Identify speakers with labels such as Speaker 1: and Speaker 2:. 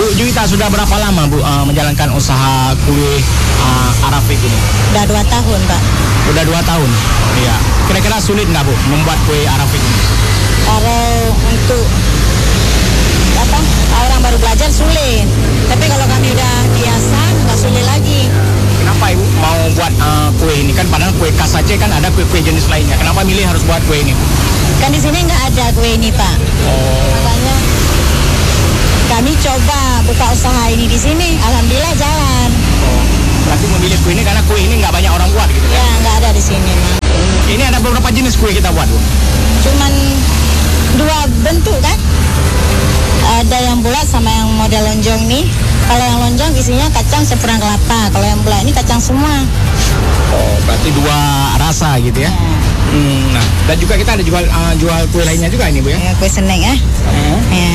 Speaker 1: Bu Juwita, sudah berapa lama Bu menjalankan usaha kue Arafik ini?
Speaker 2: Udah 2 tahun, Pak.
Speaker 1: Udah 2 tahun. Iya. Kira-kira sulit nggak Bu membuat kue Arafik ini?
Speaker 2: Kalau untuk orang baru belajar sulit. Tapi kalau kami udah biasa, nggak sulit lagi.
Speaker 1: Kenapa Ibu mau buat kue ini? Kan padahal kue khas Aceh kan ada kue-kue jenis lainnya. Kenapa milih harus buat kue ini?
Speaker 2: Kan di sini nggak ada kue ini, Pak. Makanya kami coba buka usaha ini di sini. Alhamdulillah jalan.
Speaker 1: Berarti memilih kue ini karena kue ini nggak banyak orang buat gitu kan?
Speaker 2: Ya, nggak ada di sini, Mak.
Speaker 1: Ini ada beberapa jenis kue kita buat Bu.
Speaker 2: Cuman 2 bentuk kan? Ada yang bulat sama yang model lonjong nih. Kalau yang lonjong isinya kacang campuran kelapa. Kalau yang bulat ini kacang semua.
Speaker 1: Oh, berarti 2 rasa gitu ya? Nah, dan juga kita ada jual kue lainnya juga ini Bu ya?
Speaker 2: Ya, kue seneng ya. Ya.